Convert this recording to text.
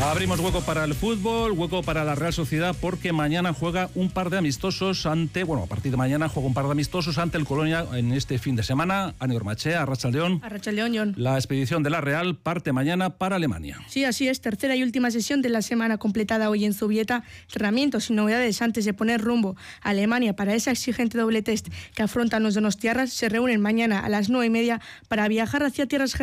Abrimos hueco para el fútbol, hueco para la Real Sociedad, porque mañana juega un par de amistosos a partir de mañana juega un par de amistosos ante el Colonia en este fin de semana. Ani Ormachea, Arratsaldeon. Arratsaldeon, Jon. La expedición de la Real parte mañana para Alemania. Sí, así es, tercera y última sesión de la semana completada hoy en Zubieta. Entrenamientos y novedades antes de poner rumbo a Alemania para esa exigente doble test que afrontan los donostiarras. Se reúnen mañana a las 9:30 para viajar hacia tierras